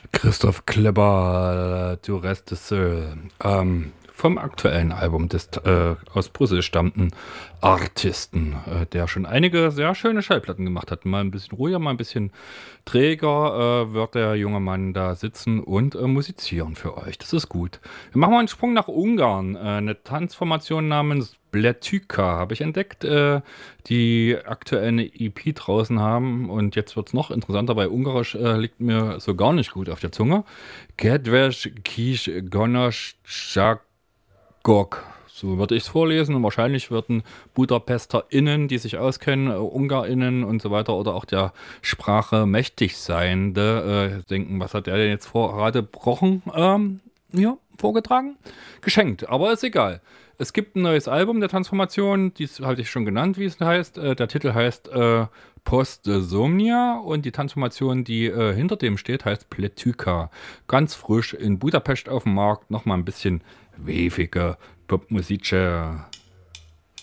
Christoph Kleber, Du Rest des vom aktuellen Album des aus Brüssel stammenden Artisten, der schon einige sehr schöne Schallplatten gemacht hat. Mal ein bisschen ruhiger, mal ein bisschen träger wird der junge Mann da sitzen und musizieren für euch. Das ist gut. Wir machen mal einen Sprung nach Ungarn. Eine Tanzformation namens Bletüka habe ich entdeckt, die aktuell eine EP draußen haben. Und jetzt wird es noch interessanter, weil Ungarisch liegt mir so gar nicht gut auf der Zunge. Kedves kis gonosz Gog. So würde ich es vorlesen. Und wahrscheinlich würden BudapestlerInnen, die sich auskennen, UngarInnen und so weiter oder auch der Sprache mächtig Seiende, denken, was hat der denn jetzt gerade gebrochen? Ja, vorgetragen? Geschenkt, aber ist egal. Es gibt ein neues Album der Transformation, dies hatte ich schon genannt, wie es heißt. Der Titel heißt Postsomnia und die Transformation, die hinter dem steht, heißt Pletyka. Ganz frisch in Budapest auf dem Markt, nochmal ein bisschen wefige Popmusik.